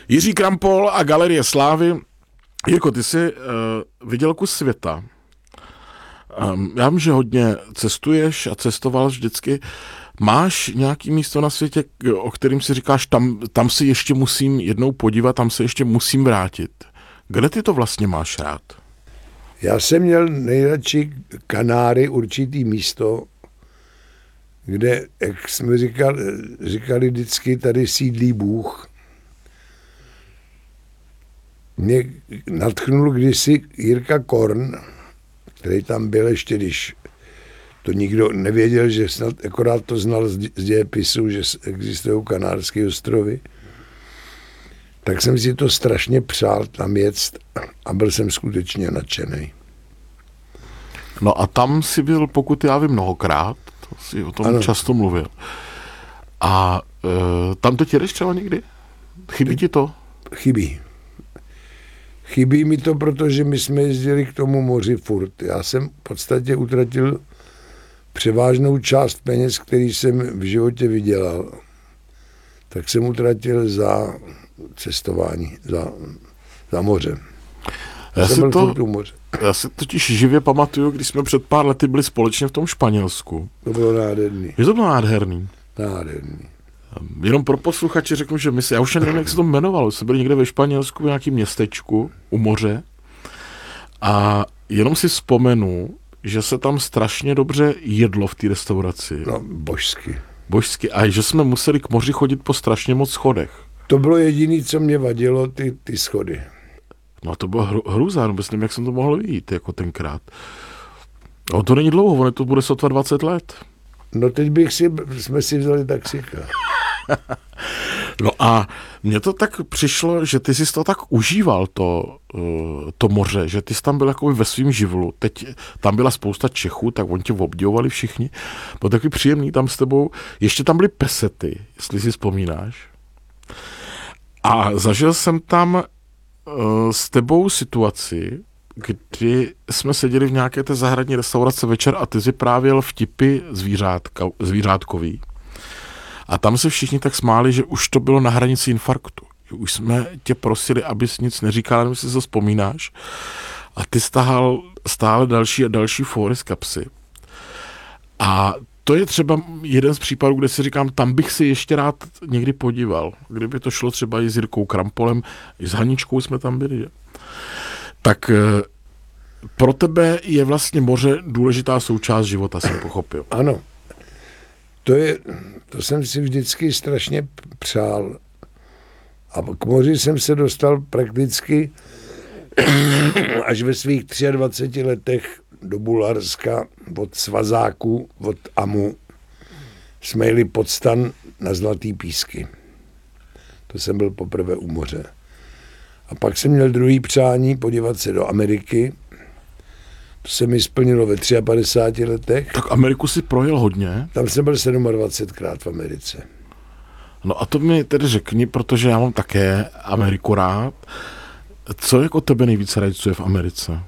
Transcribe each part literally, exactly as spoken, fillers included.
Jiří Krampol a Galerie slávy. Jirko, ty jsi uh, viděl kus světa. Um, já vím, že hodně cestuješ a cestoval vždycky. Máš nějaký místo na světě, o kterým si říkáš, tam, tam si ještě musím jednou podívat, tam se ještě musím vrátit. Kde ty to vlastně máš rád? Já jsem měl nejradši Kanáry, určitý místo, kde, jak jsme říkali, říkali vždycky, tady sídlí Bůh. Mě nadchnul kdysi Jirka Korn, který tam byl ještě, když to nikdo nevěděl, že snad akorát to znal z dějepisu, že existují Kanárské ostrovy. Tak jsem si to strašně přál tam jet a byl jsem skutečně nadšený. No a tam si byl, pokud já vím, mnohokrát, to si o tom ano. často mluvil. A e, tam to ti jdeš třeba někdy? Chybí ti to? Chybí. Chybí mi to, protože my jsme jezdili k tomu moři furt. Já jsem v podstatě utratil převážnou část peněz, který jsem v životě vydělal. Tak jsem utratil za cestování, za, za moře. Já, já, si to, já si totiž živě pamatuju, když jsme před pár lety byli společně v tom Španělsku. To bylo nádherný. Je to bylo nádherný? Nádherný. Jenom pro posluchače řeknu, že my si, já už nevím, jak se to jmenovalo, jsme byli někde ve Španělsku v nějakém městečku u moře a jenom si vzpomenu, že se tam strašně dobře jedlo v té restauraci. No, božsky. Božsky. A že jsme museli k moři chodit po strašně moc schodech. To bylo jediné, co mě vadilo, ty, ty schody. No to bylo hru, hrůza, no myslím, jak jsem to mohl vidět, jako tenkrát. No to není dlouho, ono to bude sotva dvacet let. No teď bych si, jsme si vzali taxíka. No a mně to tak přišlo, že ty jsi to tak užíval, to, to moře, že ty jsi tam byl jako ve svým živlu. Teď tam byla spousta Čechů, tak oni tě obdivovali všichni. Bylo takový příjemný tam s tebou. Ještě tam byly pesety, jestli si vzpomínáš. A zažil jsem tam uh, s tebou situaci, kdy jsme seděli v nějaké té zahradní restaurace večer a ty jsi právě vtipy zvířátka, zvířátkový. A tam se všichni tak smáli, že už to bylo na hranici infarktu. Už jsme tě prosili, abys nic neříkal, jenom si to vzpomínáš. A ty stahal stále další a další fóry z kapsy. A to je třeba jeden z případů, kde si říkám, tam bych si ještě rád někdy podíval. Kdyby to šlo třeba i s Jirkou Krampolem, i s Haničkou jsme tam byli. Tak pro tebe je vlastně moře důležitá součást života, jsem pochopil. Ano. To, je, to jsem si vždycky strašně přál. A k moři jsem se dostal prakticky až ve svých dvaceti třech letech do Bulharska od Svazáku, od Amu. Jsme jeli pod stan na Zlatý Písky. To jsem byl poprvé u moře. A pak jsem měl druhý přání podívat se do Ameriky. To se mi splnilo ve padesátých třech letech. Tak Ameriku si projel hodně. Tam jsem byl dvacetsedmkrát v Americe. No a to mi tedy řekni, protože já mám také Ameriku rád. Co jako tebe nejvíce rajcuje v Americe?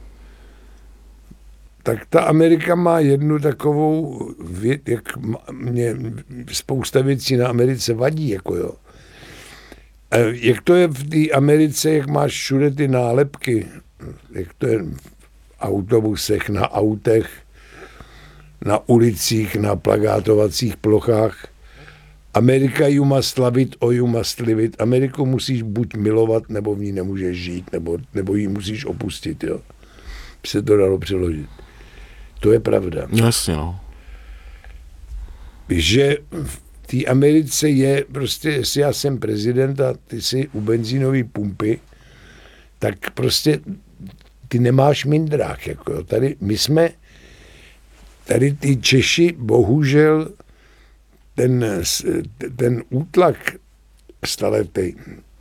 Tak ta Amerika má jednu takovou věc, jak mě spousta věcí na Americe vadí, jako jo. Jak to je v té Americe, jak máš všude ty nálepky, jak to je v autobusech, na autech, na ulicích, na plakátovacích plochách. Amerika you must love it or you must live it. Ameriku musíš buď milovat, nebo v ní nemůžeš žít, nebo, nebo ji musíš opustit, jo. By se to dalo přeložit. To je pravda. Jasně, no. Že v té Americe je prostě, jestli já jsem prezident a ty jsi u benzínové pumpy, tak prostě ty nemáš mindrák, jako jo. Tady my jsme, tady ty Češi, bohužel, ten, ten útlak staletý,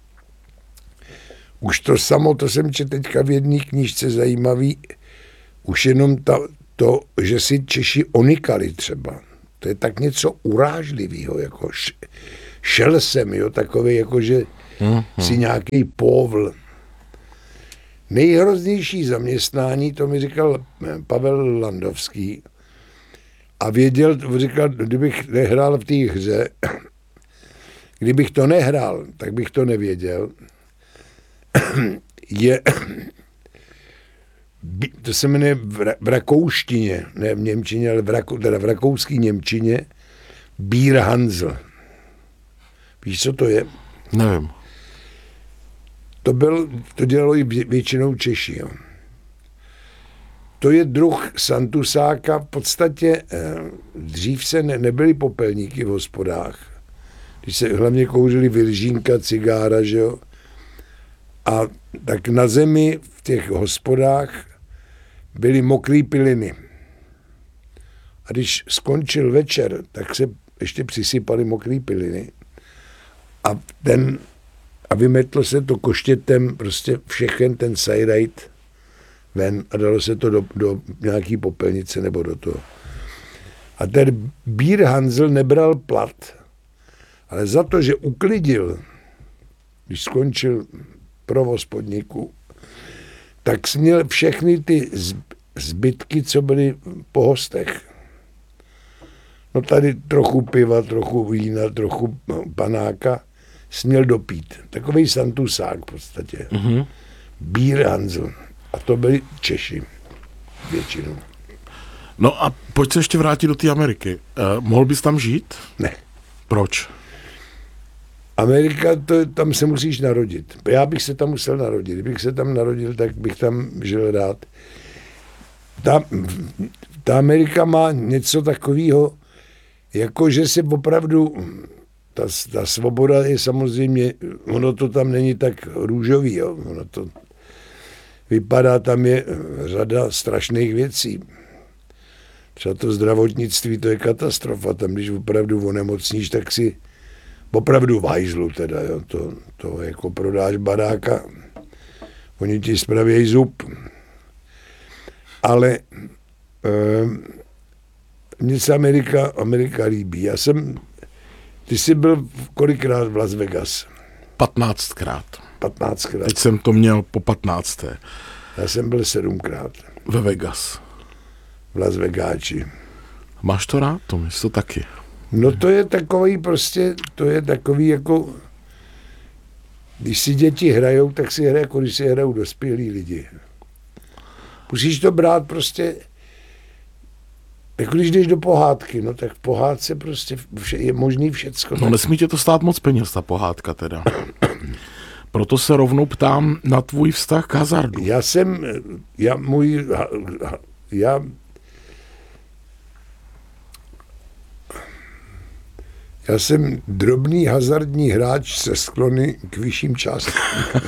už to samo, to jsem četl teďka v jedné knížce zajímavý, už jenom ta, to, že si Češi onikali třeba, to je tak něco urážlivého, jako š, šel jsem, jo, takový, jako že mm-hmm. si nějaký povl. Nejhroznější zaměstnání, to mi říkal Pavel Landovský, a věděl, říkal, kdybych nehrál v té hře, kdybych to nehrál, tak bych to nevěděl, je, to se jmenuje v rakouštině, ne v němčině, ale v, rakou, teda v rakouské němčině, Bierhansl. Víš, co to je? Nevím. To, byl, to dělalo i většinou Češi. Jo. To je druh santusáka. V podstatě eh, dřív se ne, nebyly popelníky v hospodách. Když se hlavně kouřili viržínka, cigára, že jo. A tak na zemi v těch hospodách byly mokré piliny. A když skončil večer, tak se ještě přisypaly mokré piliny. A ten, a vymetlo se to koštětem prostě všechen ten sajrajt ven a dalo se to do, do nějaký popelnice nebo do toho. A ten Bierhansl nebral plat, ale za to, že uklidil, když skončil provoz podniku, tak směl všechny ty zbytky, co byly po hostech. No tady trochu piva, trochu vína, trochu panáka, směl dopít. Takovej santusák v podstatě. Mm-hmm. Bierhansl. A to byli Češi většinou. No a pojď se ještě vrátit do té Ameriky. Uh, mohl bys tam žít? Ne. Proč? Amerika, to, tam se musíš narodit. Já bych se tam musel narodit. Kdybych se tam narodil, tak bych tam žil rád. Ta, ta Amerika má něco takového, jako že se opravdu, ta, ta svoboda je samozřejmě, ono to tam není tak růžový, jo. Ono to vypadá, tam je řada strašných věcí. Třeba to zdravotnictví, to je katastrofa. Tam, když opravdu onemocníš, tak si opravdu v hajzlu teda, jo. To, to jako prodáš baráka, oni ti spravějí zub. Ale eh, mně se Amerika, Amerika líbí. Já jsem, ty jsi byl kolikrát v Las Vegas? Patnáctkrát. Patnáctkrát. Teď jsem to měl po patnácté. Já jsem byl sedmkrát. Ve Vegas. V Las Vegáči. Máš to rád, to myslíš to taky? No to je takový prostě, to je takový jako, když si děti hrajou, tak si hrají, jako když si hrajou dospělí lidi. Musíš to brát prostě, jako když jdeš do pohádky, no tak v pohádce prostě vše, je možný všecko. No nesmí tě to stát moc peněz, ta pohádka teda. Proto se rovnou ptám na tvůj vztah k hazardu. Já jsem, já můj, já, já jsem drobný hazardní hráč se sklony k vyšším částkám.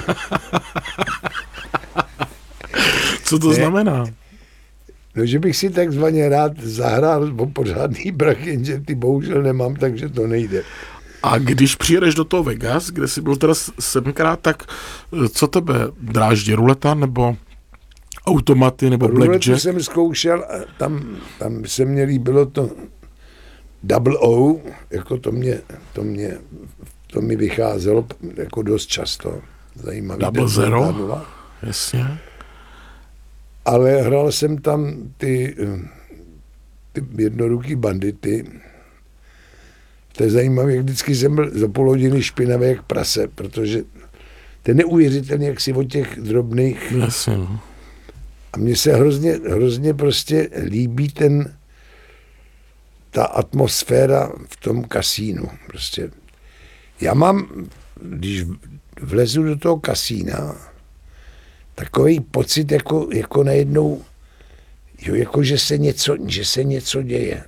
Co to ne, znamená? No, že bych si takzvaně rád zahrál o pořádný prach, jenže ty bohužel nemám, takže to nejde. A když přijedeš do toho Vegas, kde jsi byl teda sedmkrát, tak co tebe dráždí? Ruleta nebo automaty nebo blackjack? Ruletu jsem zkoušel, tam, tam se mně líbilo to double O, jako to mě, to mě, to mi vycházelo jako dost často. Zajímavý. Double zero? Jasně. Ale hrál jsem tam ty, ty jednoruký bandity. To je zajímavé, jak vždycky jsem byl za půl hodiny špinavý jak prase, protože to je neuvěřitelné, jak si od těch drobných. Jasně. A mně se hrozně, hrozně prostě líbí ten, ta atmosféra v tom kasínu. Prostě. Já mám, když vlezu do toho kasína, takový pocit, jako, jako najednou, jo, jako že se něco, že se něco děje.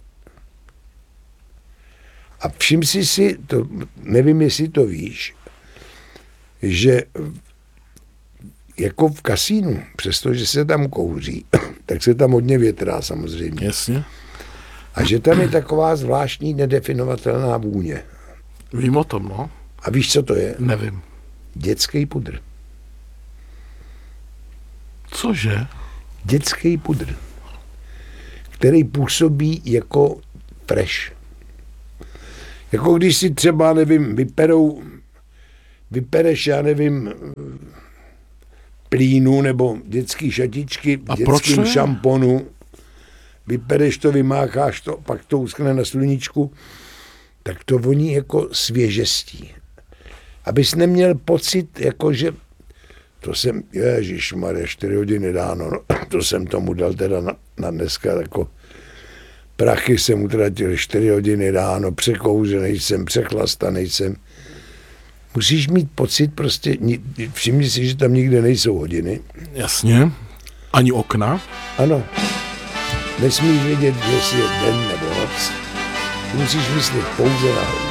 A všim si si, to, nevím, jestli to víš, že jako v kasínu, přestože se tam kouří, tak se tam hodně větrá samozřejmě. Jasně. A že tam je taková zvláštní nedefinovatelná vůně. Vím o tom, no. A víš, co to je? Nevím. Dětský pudr. Cože? Dětský pudr, který působí jako fresh. Jako když si třeba, nevím, vyperou, vypereš, já nevím, plínu nebo dětský šatičky v dětským šamponu, vypereš to, vymácháš to, pak to uskne na sluníčku, tak to voní jako svěžestí. Abys neměl pocit, jako že to jsem, ježišmarja, čtyři hodiny ráno, no, to jsem tomu dal teda na, na dneska jako prachy jsem utratil čtyři hodiny ráno, překouřený jsem, přechlastaný jsem. Musíš mít pocit prostě, všimni si, že tam nikde nejsou hodiny. Jasně. Ani okna? Ano. Nesmíš vědět, jestli je den nebo noc. Musíš myslet pouze na